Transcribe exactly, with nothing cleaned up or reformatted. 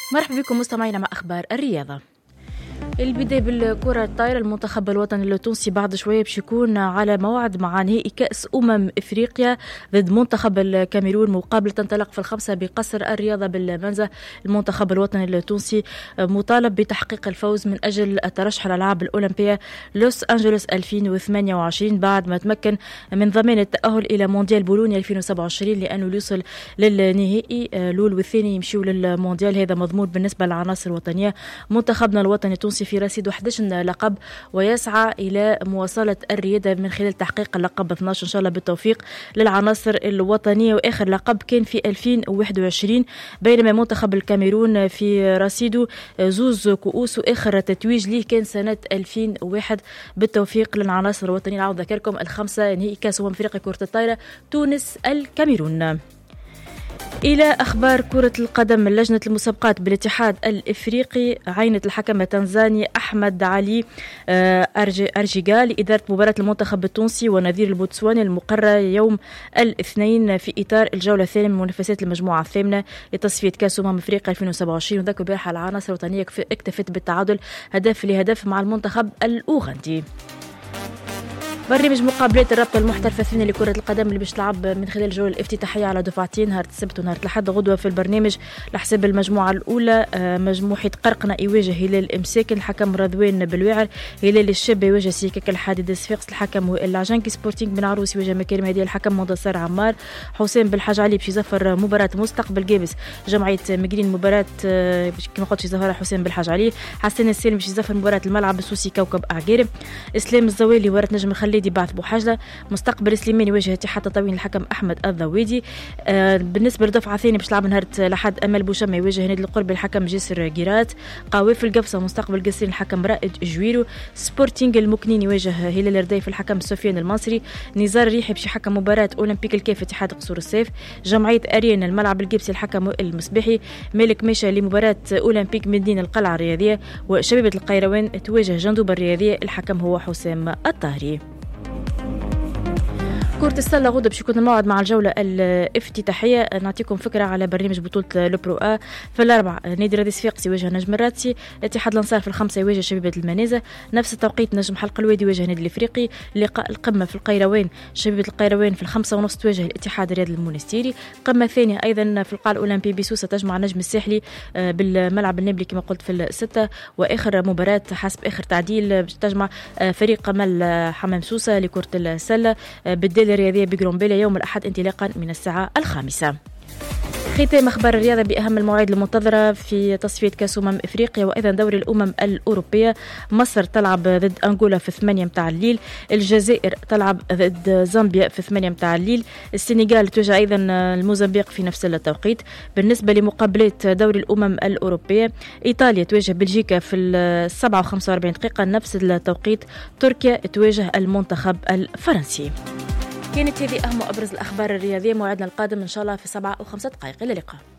مرحبا بكم مستمعينا مع أخبار الرياضة. البداية بالكرة الطايرة، المنتخب الوطني التونسي بعد شوية باش يكون على موعد مع نهائي كأس أمم إفريقيا ضد منتخب الكاميرون. مقابلة تنطلق في الخمسة بقصر الرياضة بالمنزه. المنتخب الوطني التونسي مطالب بتحقيق الفوز من أجل الترشح الألعاب الأولمبية لوس أنجلوس ألفين وثمانية وعشرين بعد ما تمكن من ضمان التأهل إلى مونديال بولونيا ألفين وسبعة وعشرين، لأنه يوصل للنهائي الأول والثاني يمشيوا للمونديال. هذا مضمون بالنسبة للعناصر الوطنية. منتخبنا الوطني التونسي في رصيد أحد عشر لقب ويسعى إلى مواصلة الريادة من خلال تحقيق اللقب اثني عشر إن شاء الله بالتوفيق للعناصر الوطنية. وآخر لقب كان في ألفين وواحد وعشرين، بينما منتخب الكاميرون في رصيده زوز كؤوس، وآخر تتويج ليه كان سنة ألفين وواحد بالتوفيق للعناصر الوطنية. عاود ذكركم الخمسة نهائي كأس أمم أفريقيا كرة الطايرة تونس الكاميرون. إلى أخبار كرة القدم، لجنة المسابقات بالاتحاد الإفريقي عينت الحكم التنزاني أحمد علي أرجيغا لإدارة مباراة المنتخب التونسي ونظير البوتسواني المقررة يوم الاثنين في إطار الجولة الثانية من منافسات المجموعة الثامنة لتصفية كأس أمم أفريقيا ألفين وسبعة وعشرين. وذاك البارحة العناصر الوطنية اكتفت بالتعادل هدف لهدف مع المنتخب الأوغندي. برنامج مقابلات الرابطة المحترفة الثانية لكرة القدم اللي باش تلعب من خلال الجولة الافتتاحية على دفعتين، نهار السبت ونهار الأحد. غدوة في البرنامج لحساب المجموعة الأولى مجموعة قرقنة يواجه هلال إمساكن، الحكم رضوان بالواعر. هلال الشاب يواجه سيكاك الحديد صفاقس، الحكم العجنكي. سبورتينغ بن عروس يواجه مكارم هدية، الحكم منتصر عمار. حسام بالحاج علي باش يزفر مباراة مستقبل جابس جمعية مقرين، مباراة كما قلت يزفرها حسام بالحاج علي. حسن السالم باش يزفر مباراة الملعب السوسي كوكب أعقارب. إسلام الزوالي ورث نجم خلي بعث بوحجلة. مستقبل سليمان يواجه اتحاد تطاوين، الحكم احمد الضويدي. آه بالنسبه للدفعه الثانيه باش تلعب نهار الاحد، امل بوشمه يواجه نادي القرب، الحكم جسر جيرات. قوافل القفصه مستقبل قصرين، الحكم رائد جويرو. سبورتينغ المكنين يواجه هلال الرديف، الحكم سفيان المنصري. نزار الريحي باش يحكم مباراه اولمبيك الكاف اتحاد قصور السيف. جمعيه اريان الملعب القبسي، الحكم المصباحي. مالك مشى لمباراه اولمبيك مدينه القلعه الرياضيه. وشبيبه القيروان تواجه جندوبه الرياضيه، الحكم هو حسام الطاهري. كرة السلة غدا باش يكون الموعد مع الجولة الافتتاحية. نعطيكم فكرة على برنامج بطولة لوبرو أ. في الأربعة نادي رادي صفاقس يواجه نجم الراتسي، اتحاد الأنصار في الخمسة يواجه شبيبة المنازة. نفس التوقيت نجم حلق الوادي يواجه نادي الإفريقي. لقاء القمة في القيروان، شبيبة القيروان في الخمسة ونص تواجه الاتحاد الرياضي المونستيري. قمة ثانية أيضا في القاعة الأولمبي بسوسة تجمع نجم الساحلي بالملعب النابلي كما قلت في الستة. وآخر مباراة حسب آخر تعديل تجمع فريق قمل حمام سوسة لكرة السلة بالدال الرياضية بجرومبيلا يوم الأحد انطلاقا من الساعة الخامسة. ختام أخبار الرياضة بأهم المواعيد المنتظرة في تصفية كأس أمم إفريقيا وأيضا دوري الأمم الأوروبية. مصر تلعب ضد أنغولا في ثمانية متاع الليل. الجزائر تلعب ضد زامبيا في ثمانية متاع الليل. السنغال تواجه أيضا الموزمبيق في نفس التوقيت. بالنسبة لمقابلات دوري الأمم الأوروبية، إيطاليا تواجه بلجيكا في السبعة وخمسة وأربعين دقيقة نفس التوقيت. تركيا تواجه المنتخب الفرنسي. كانت هذه أهم وأبرز الأخبار الرياضية. موعدنا القادم إن شاء الله في سبعة أو خمسة دقائق. إلى اللقاء.